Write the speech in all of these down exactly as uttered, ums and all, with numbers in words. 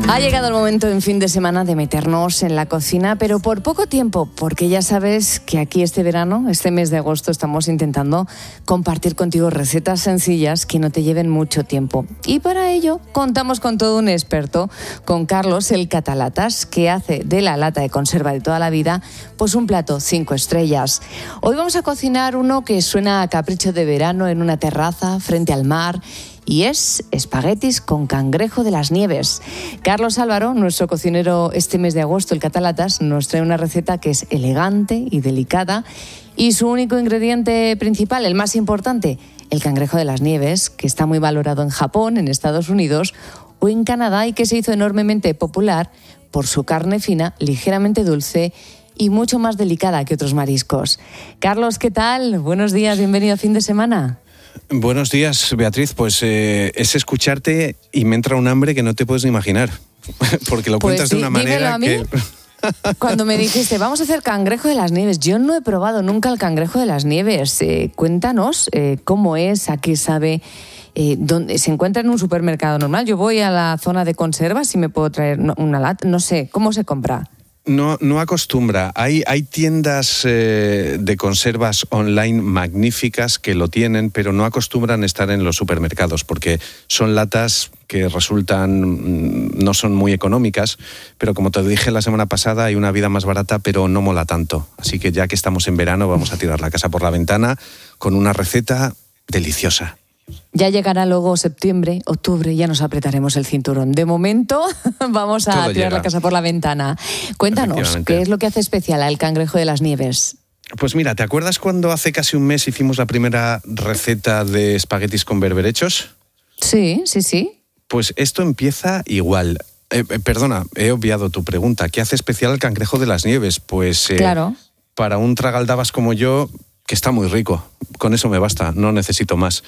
Ha llegado el momento en fin de semana de meternos en la cocina, pero por poco tiempo, porque ya sabes que aquí este verano, este mes de agosto, estamos intentando compartir contigo recetas sencillas que no te lleven mucho tiempo. Y para ello contamos con todo un experto, con Carlos el Catalatas, que hace de la lata de conserva de toda la vida pues un plato cinco estrellas. Hoy vamos a cocinar uno que suena a capricho de verano en una terraza frente al mar, y es espaguetis con cangrejo de las nieves. Carlos Álvaro, nuestro cocinero este mes de agosto, el Catalatas, nos trae una receta que es elegante y delicada, y su único ingrediente principal, el más importante, el cangrejo de las nieves, que está muy valorado en Japón, en Estados Unidos o en Canadá, y que se hizo enormemente popular por su carne fina, ligeramente dulce y mucho más delicada que otros mariscos. Carlos, ¿qué tal? Buenos días, bienvenido a fin de semana. Buenos días, Beatriz. Pues eh, es escucharte y me entra un hambre que no te puedes ni imaginar, porque lo pues cuentas di, de una manera a mí, que... Cuando me dijiste, vamos a hacer cangrejo de las nieves, yo no he probado nunca el cangrejo de las nieves. Eh, cuéntanos eh, cómo es, a qué sabe, eh, dónde, se encuentra en un supermercado normal. Yo voy a la zona de conservas y me puedo traer una lata, no sé, ¿cómo se compra? No, no acostumbra. Hay, hay tiendas eh, de conservas online magníficas que lo tienen, pero no acostumbran estar en los supermercados porque son latas que resultan, no son muy económicas, pero como te dije la semana pasada, hay una vida más barata, pero no mola tanto. Así que ya que estamos en verano, vamos a tirar la casa por la ventana con una receta deliciosa. Ya llegará luego septiembre, octubre, ya nos apretaremos el cinturón. De momento vamos a Todo tirar llega. la casa por la ventana. Cuéntanos, ¿qué es lo que hace especial al cangrejo de las nieves? Pues mira, ¿te acuerdas cuando hace casi un mes hicimos la primera receta de espaguetis con berberechos? Sí, sí, sí. Pues esto empieza igual. Eh, eh, perdona, he obviado tu pregunta. ¿Qué hace especial el cangrejo de las nieves? Pues eh, claro. Para un tragaldabas como yo, que está muy rico. Con eso me basta, no necesito más.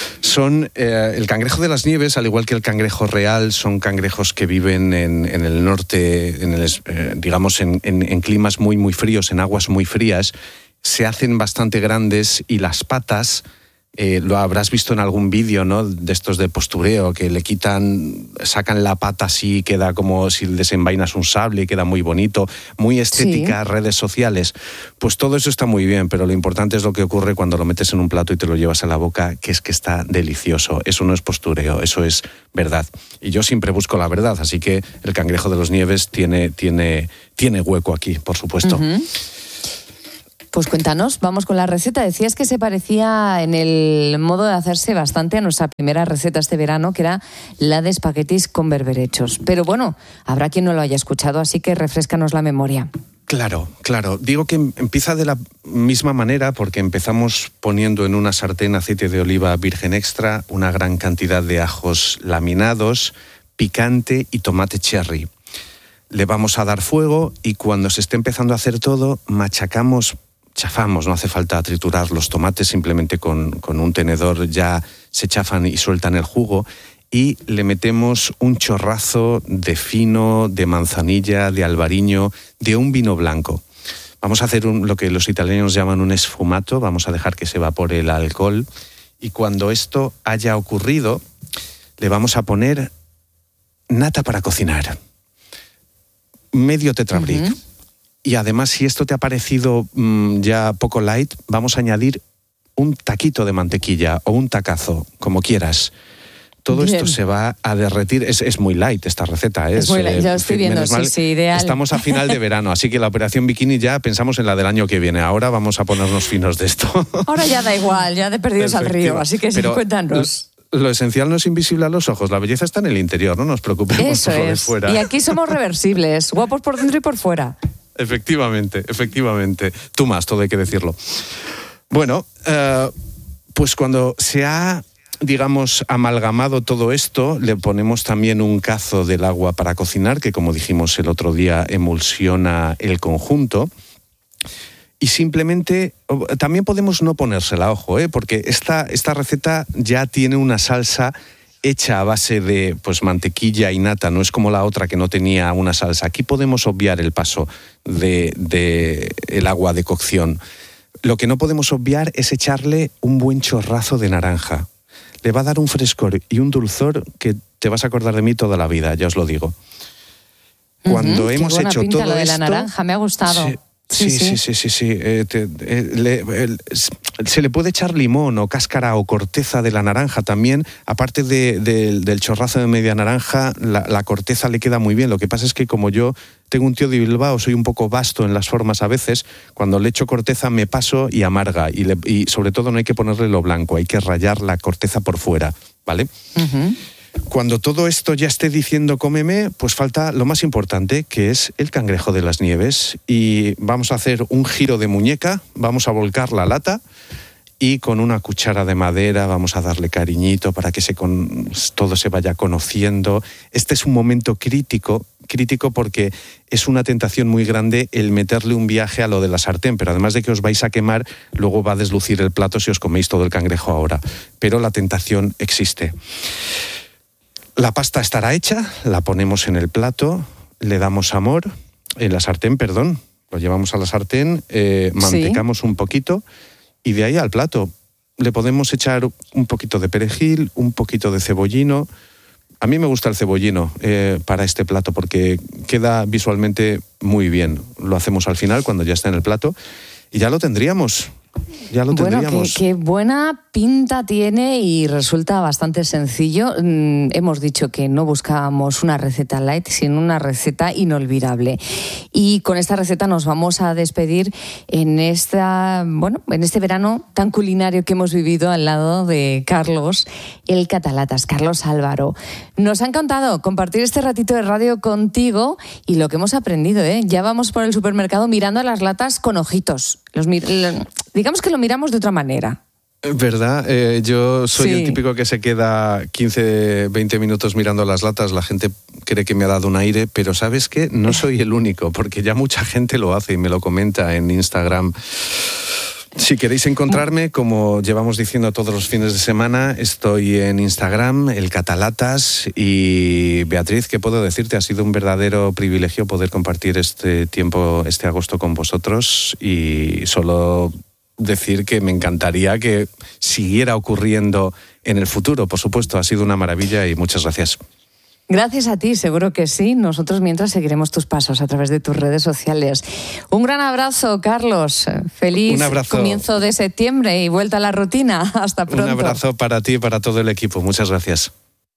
Son eh, el cangrejo de las nieves, al igual que el cangrejo real, son cangrejos que viven en, en el norte, en el, eh, digamos en, en, en climas muy, muy fríos, en aguas muy frías. Se hacen bastante grandes y las patas, eh, lo habrás visto en algún vídeo, ¿no? De estos de postureo, que le quitan, sacan la pata así y queda como si desenvainas un sable y queda muy bonito, muy estética, sí. Redes sociales. Pues todo eso está muy bien, pero lo importante es lo que ocurre cuando lo metes en un plato y te lo llevas a la boca, que es que está delicioso. Eso no es postureo, eso es verdad. Y yo siempre busco la verdad, así que el cangrejo de las nieves tiene, tiene, tiene hueco aquí, por supuesto. Uh-huh. Pues cuéntanos, vamos con la receta. Decías que se parecía en el modo de hacerse bastante a nuestra primera receta este verano, que era la de espaguetis con berberechos. Pero bueno, habrá quien no lo haya escuchado, así que refréscanos la memoria. Claro, claro. Digo que empieza de la misma manera porque empezamos poniendo en una sartén aceite de oliva virgen extra, una gran cantidad de ajos laminados, picante y tomate cherry. Le vamos a dar fuego y cuando se esté empezando a hacer todo, machacamos, chafamos, no hace falta triturar los tomates, simplemente con, con un tenedor ya se chafan y sueltan el jugo, y le metemos un chorrazo de fino, de manzanilla, de albariño, de un vino blanco. Vamos a hacer un, lo que los italianos llaman un sfumato, vamos a dejar que se evapore el alcohol, y cuando esto haya ocurrido, le vamos a poner nata para cocinar, medio tetrabric. Uh-huh. Y además, si esto te ha parecido mmm, ya poco light, vamos a añadir un taquito de mantequilla o un tacazo, como quieras. Todo Bien. Esto se va a derretir. Es, es muy light esta receta. Es, es muy light, eh, ya lo estoy viendo, sí, sí, ideal. Estamos a final de verano, así que la operación bikini ya pensamos en la del año que viene. Ahora vamos a ponernos finos de esto. Ahora ya da igual, ya de perdidos al río, así que sí, cuéntanos. Lo esencial no es invisible a los ojos, la belleza está en el interior, no nos preocupemos Eso por lo de es. fuera. Y aquí somos reversibles, guapos por dentro y por fuera. Efectivamente, efectivamente. Tú más, todo hay que decirlo. Bueno, eh, pues cuando se ha, digamos, amalgamado todo esto, le ponemos también un cazo del agua para cocinar, que como dijimos el otro día, emulsiona el conjunto. Y simplemente, también podemos no ponérsela, ojo, ¿eh? Porque esta, esta receta ya tiene una salsa hecha a base de pues, mantequilla y nata, no es como la otra que no tenía una salsa. Aquí podemos obviar el paso de, de el agua de cocción. Lo que no podemos obviar es echarle un buen chorrazo de naranja. le va a dar un frescor y un dulzor que te vas a acordar de mí toda la vida, ya os lo digo. Cuando uh-huh, hemos qué buena hecho pinta todo lo de esto, la naranja, me ha gustado. Sí, Sí, sí, sí, sí, sí. Eh, te, eh, le, el, se le puede echar limón o cáscara o corteza de la naranja también. Aparte de, de, del chorrazo de media naranja, la, la corteza le queda muy bien. Lo que pasa es que como yo tengo un tío de Bilbao, soy un poco vasto en las formas a veces, cuando le echo corteza me paso y amarga. Y, le, y sobre todo no hay que ponerle lo blanco, hay que rallar la corteza por fuera, ¿vale? Uh-huh. Cuando todo esto ya esté diciendo cómeme, pues falta lo más importante, que es el cangrejo de las nieves. Y vamos a hacer un giro de muñeca, vamos a volcar la lata y con una cuchara de madera vamos a darle cariñito para que se con, todo se vaya conociendo. Este es un momento crítico, crítico porque es una tentación muy grande el meterle un viaje a lo de la sartén, pero además de que os vais a quemar, luego va a deslucir el plato si os coméis todo el cangrejo ahora. Pero la tentación existe. La pasta estará hecha, la ponemos en el plato, le damos amor, en la sartén, perdón, lo llevamos a la sartén, eh, mantecamos sí. un poquito y de ahí al plato. Le podemos echar un poquito de perejil, un poquito de cebollino. A mí me gusta el cebollino eh, para este plato porque queda visualmente muy bien. Lo hacemos al final, cuando ya está en el plato, y ya lo tendríamos. Ya lo bueno, tendríamos. Qué, qué buena pinta tiene y resulta bastante sencillo. Mm, hemos dicho que no buscábamos una receta light, sino una receta inolvidable. Y con esta receta nos vamos a despedir en esta, bueno, en este verano tan culinario que hemos vivido al lado de Carlos, el Catalatas, Carlos Álvaro. Nos ha encantado compartir este ratito de radio contigo y lo que hemos aprendido, ¿eh? Ya vamos por el supermercado mirando las latas con ojitos. Los mir- digamos que lo miramos de otra manera. ¿Verdad? Eh, yo soy sí. el típico que se queda quince, veinte minutos mirando las latas. La gente cree que me ha dado un aire, pero ¿sabes qué? No soy el único, porque ya mucha gente lo hace y me lo comenta en Instagram. Si queréis encontrarme, como llevamos diciendo todos los fines de semana, estoy en Instagram, el Catalatas. Y Beatriz, ¿qué puedo decirte? Ha sido un verdadero privilegio poder compartir este tiempo, este agosto con vosotros, y solo decir que me encantaría que siguiera ocurriendo en el futuro. Por supuesto, ha sido una maravilla y muchas gracias. Gracias a ti, seguro que sí. Nosotros mientras seguiremos tus pasos a través de tus redes sociales. Un gran abrazo, Carlos. Feliz Un abrazo. comienzo de septiembre y vuelta a la rutina. Hasta pronto. Un abrazo para ti y para todo el equipo. Muchas gracias.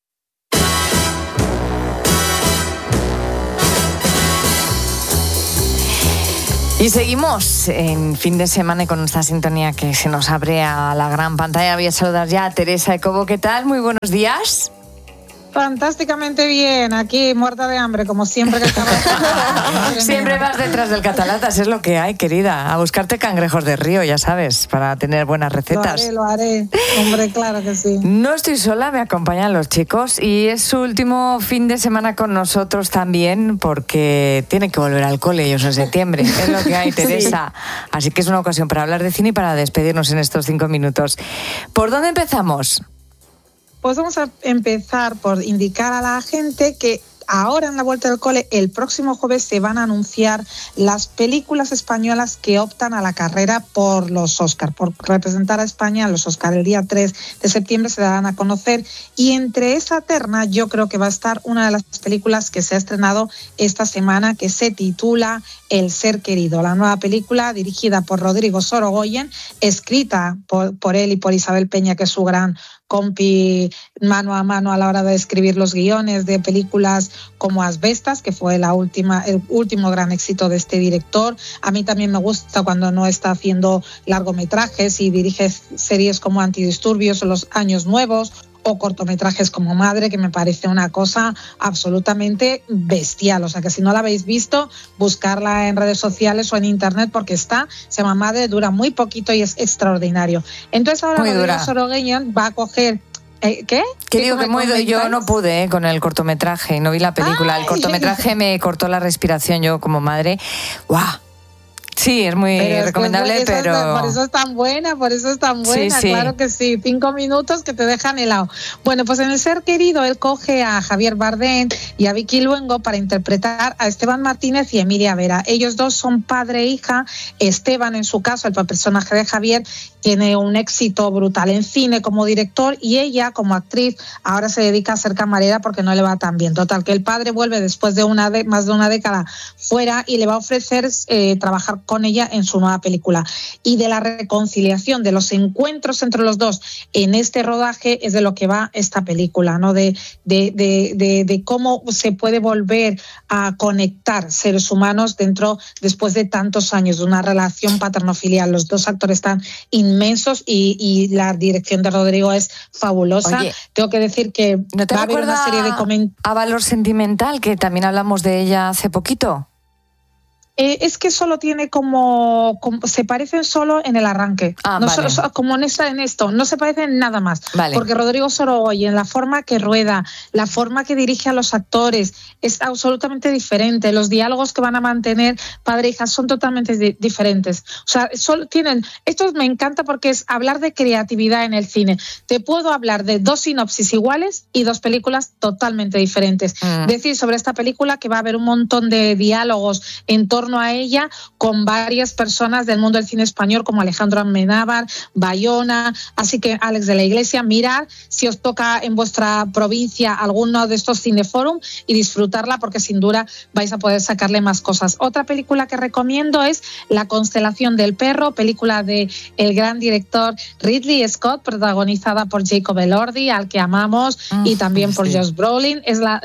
Y seguimos en fin de semana con esta sintonía que se nos abre a la gran pantalla. Voy a saludar ya a Teresa Ecobo. ¿Qué tal? Muy buenos días. Fantásticamente bien, aquí muerta de hambre, como siempre que estamos. Siempre vas detrás del Catalatas, es lo que hay, querida. A buscarte cangrejos de río, ya sabes, para tener buenas recetas. Lo haré, lo haré. Hombre, claro que sí. No estoy sola, me acompañan los chicos y es su último fin de semana con nosotros también, porque tienen que volver al cole ellos en septiembre. Es lo que hay, Teresa. Sí. Así que es una ocasión para hablar de cine y para despedirnos en estos cinco minutos. ¿Por dónde empezamos? Pues vamos a empezar por indicar a la gente que ahora en la vuelta del cole, el próximo jueves se van a anunciar las películas españolas que optan a la carrera por los Oscar, por representar a España en los Oscar. El día tres de septiembre se darán a conocer y entre esa terna yo creo que va a estar una de las películas que se ha estrenado esta semana, que se titula El ser querido, la nueva película dirigida por Rodrigo Sorogoyen, escrita por, por él y por Isabel Peña, que es su gran compi mano a mano a la hora de escribir los guiones de películas como Asbestas, que fue la última, el último gran éxito de este director. A mí también me gusta cuando no está haciendo largometrajes y dirige series como Antidisturbios o Los Años Nuevos, o cortometrajes como Madre, que me parece una cosa absolutamente bestial. O sea que si no la habéis visto, buscarla en redes sociales o en internet, porque está, se llama Madre, dura muy poquito y es extraordinario. Entonces ahora Rodrigo Sorogoyen va a coger... ¿Eh, ¿Qué? Que digo que muy, yo no pude eh, con el cortometraje, no vi la película. Ay. El cortometraje me cortó la respiración yo como madre. ¡Guau! Sí, es muy pero recomendable, es que pero... Es, por eso es tan buena, por eso es tan buena, sí, sí. Claro que sí. Cinco minutos que te dejan helado. Bueno, pues en El ser querido, él coge a Javier Bardem y a Vicky Luengo para interpretar a Esteban Martínez y Emilia Vera. Ellos dos son padre e hija. Esteban, en su caso, el personaje de Javier, tiene un éxito brutal en cine como director y ella como actriz ahora se dedica a ser camarera porque no le va tan bien. Total, que el padre vuelve después de una de, más de una década fuera y le va a ofrecer eh, trabajar con ella en su nueva película. Y de la reconciliación, de los encuentros entre los dos en este rodaje es de lo que va esta película, ¿no? De, de, de, de, de cómo se puede volver a conectar seres humanos dentro, después de tantos años, de una relación paterno-filial. Los dos actores están inmensos y, y la dirección de Rodrigo es fabulosa. Oye, tengo que decir que ¿no te va a haber una serie de comentarios. A Valor Sentimental, que también hablamos de ella hace poquito? Eh, es que solo tiene como, como se parecen solo en el arranque, ah, no vale. solo, como en, esta, en esto, no se parecen nada más, vale. Porque Rodrigo Sorogoyen, la forma que rueda, la forma que dirige a los actores es absolutamente diferente, los diálogos que van a mantener padre e hija son totalmente di- diferentes, o sea, solo tienen, esto me encanta porque es hablar de creatividad en el cine, te puedo hablar de dos sinopsis iguales y dos películas totalmente diferentes, mm. decir sobre esta película que va a haber un montón de diálogos en torno a ella con varias personas del mundo del cine español como Alejandro Amenábar, Bayona, así que Alex de la Iglesia, mirad si os toca en vuestra provincia alguno de estos cineforum y disfrutarla porque sin duda vais a poder sacarle más cosas. Otra película que recomiendo es La constelación del perro, película de el gran director Ridley Scott, protagonizada por Jacob Elordi, al que amamos, uh, y también por sí. Josh Brolin. Es la,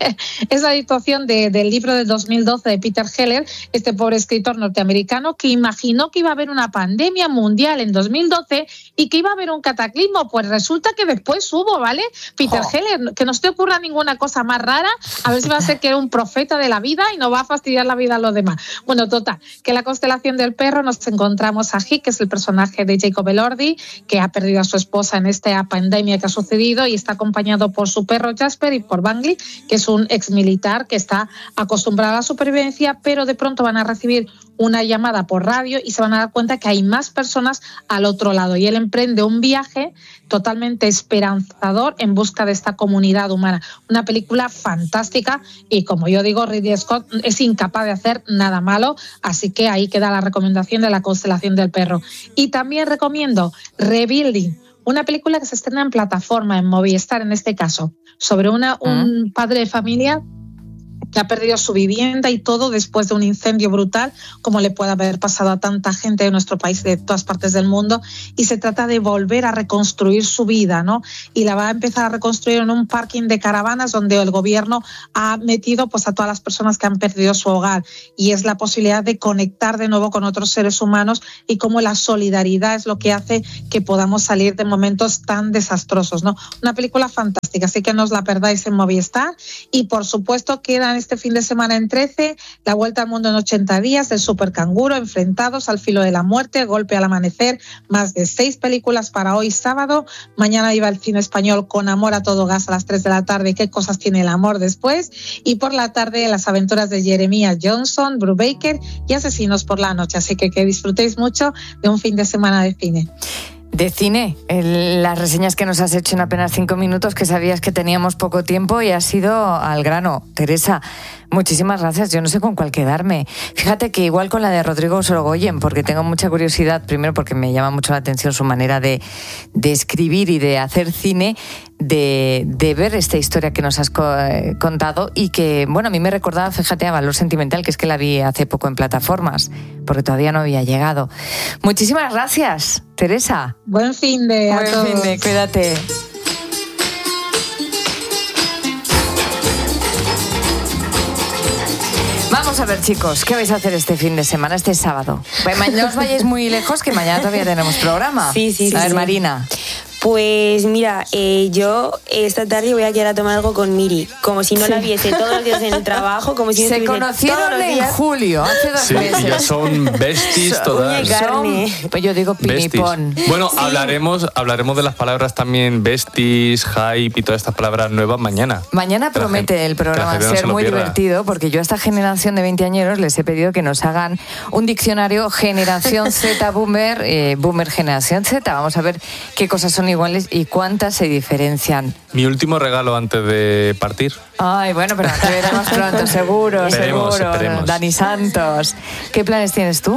es la adaptación de, del libro de dos mil doce de Peter Heller, este pobre escritor norteamericano que imaginó que iba a haber una pandemia mundial en dos mil doce y que iba a haber un cataclismo. Pues resulta que después hubo, ¿vale? Peter oh. Heller, que no se te ocurra ninguna cosa más rara, a ver si va a ser que era un profeta de la vida y no va a fastidiar la vida a los demás. Bueno, total, que La constelación del perro nos encontramos a Hick, que es el personaje de Jacob Elordi, que ha perdido a su esposa en esta pandemia que ha sucedido y está acompañado por su perro Jasper y por Bangley, que es un exmilitar que está acostumbrado a la supervivencia, pero de pronto van a recibir una llamada por radio y se van a dar cuenta que hay más personas al otro lado y él emprende un viaje totalmente esperanzador en busca de esta comunidad humana. Una película fantástica y, como yo digo, Ridley Scott es incapaz de hacer nada malo, así que ahí queda la recomendación de La constelación del perro. Y también recomiendo Rebuilding, una película que se estrena en plataforma, en Movistar en este caso, sobre una, un padre de familia que ha perdido su vivienda y todo después de un incendio brutal, como le puede haber pasado a tanta gente de nuestro país, de todas partes del mundo, y se trata de volver a reconstruir su vida, ¿no? Y la va a empezar a reconstruir en un parking de caravanas donde el gobierno ha metido pues a todas las personas que han perdido su hogar, y es la posibilidad de conectar de nuevo con otros seres humanos y cómo la solidaridad es lo que hace que podamos salir de momentos tan desastrosos, ¿no? Una película fantástica, así que no os la perdáis en Movistar. Y por supuesto quedan este fin de semana en trece, La vuelta al mundo en ochenta días, del Super Canguro, Enfrentados al filo de la muerte, Golpe al amanecer, más de seis películas para hoy sábado. Mañana iba el cine español Con amor a todo gas a las tres de la tarde, ¿Qué cosas tiene el amor después? Y por la tarde Las aventuras de Jeremiah Johnson, Brubaker y Asesinos por la noche. Así que que disfrutéis mucho de un fin de semana de cine. De cine, el, las reseñas que nos has hecho en apenas cinco minutos, que sabías que teníamos poco tiempo y has sido al grano. Teresa, muchísimas gracias. Yo no sé con cuál quedarme. Fíjate que igual con la de Rodrigo Sorogoyen, porque tengo mucha curiosidad, primero porque me llama mucho la atención su manera de, de escribir y de hacer cine, de, de ver esta historia que nos has co- eh, contado y que, bueno, a mí me recordaba, fíjate, a Valor Sentimental, que es que la vi hace poco en plataformas, porque todavía no había llegado. Muchísimas gracias, Teresa. Buen fin de a Buen todos. fin de, cuídate. Vamos a ver, chicos, ¿qué vais a hacer este fin de semana, este sábado? Pues mañana no os vayáis muy lejos, que mañana todavía tenemos programa. Sí, sí, sí. A ver, sí. Marina. Pues mira, eh, yo esta tarde voy a quedar a tomar algo con Miri, como si no sí. la viese todos los días en el trabajo, como si se conocieron en julio, hace dos sí, meses. Y ya son besties todas. Son, pues yo digo pinipón. Bueno, sí. hablaremos, hablaremos de las palabras también besties, hype y todas estas palabras nuevas mañana. Mañana promete gente, el programa no ser se muy pierda. divertido, porque yo a esta generación de veinteañeros les he pedido que nos hagan un diccionario generación Z boomer, eh, boomer generación Z. Vamos a ver qué cosas son iguales y cuántas se diferencian. Mi último regalo antes de partir. Ay, bueno, pero te veremos pronto, seguro, esperemos, seguro. Esperemos. Dani Santos, ¿qué planes tienes tú?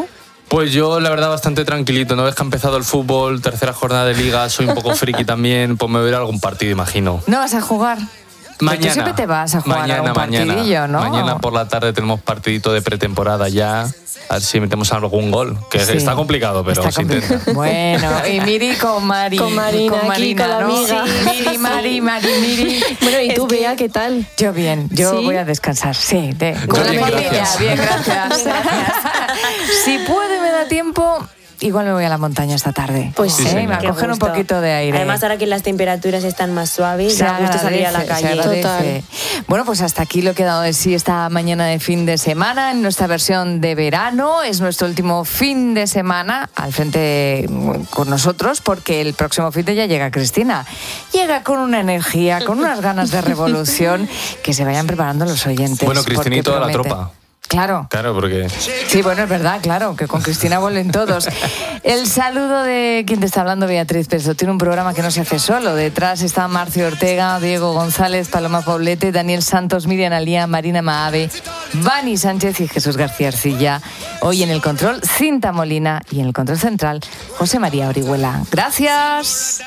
Pues yo, la verdad, bastante tranquilito. No ves que ha empezado el fútbol, tercera jornada de liga, soy un poco friki también, pues me voy a ir a algún partido, imagino. ¿No vas a jugar? Mañana. Tú siempre te vas a jugar mañana, a un partidillo, mañana. ¿no? Mañana por la tarde tenemos partidito de pretemporada ya. A ver si metemos algún gol. Que sí. Está complicado, pero está se complicado. intenta. Bueno, y Miri con Mari. Con Marina, con Marina, aquí, con la ¿no? amiga. Sí, Miri, Mari, Mari, Miri. Bueno, ¿y tú, Bea, qué tal? Yo bien, yo ¿Sí? voy a descansar, sí. De, con la bien, familia, gracias. bien, gracias. Si puedo y me da tiempo, igual me voy a la montaña esta tarde. Pues sí, ¿eh? señor. Me a Qué coger un gusto. poquito de aire. Además, ahora que las temperaturas están más suaves, Se da gusto salir a la agradece, calle. se agradece. Bueno, pues hasta aquí lo que ha dado de sí esta mañana de fin de semana en nuestra versión de verano. Es nuestro último fin de semana al frente con nosotros, porque el próximo fin de ya llega Cristina. Llega con una energía, con unas ganas de revolución, que se vayan preparando los oyentes. Bueno, Cristina y porque toda la promete. tropa. Claro. Claro, porque... Sí, bueno, es verdad, claro, que con Cristina vuelven todos. El saludo de quien te está hablando, Beatriz Peso. Tiene un programa que no se hace solo. Detrás está Marcio Ortega, Diego González, Paloma Paulete, Daniel Santos, Miriam Alía, Marina Maave, Vani Sánchez y Jesús García Arcilla. Hoy en el control, Cinta Molina, y en el control central, José María Orihuela. Gracias.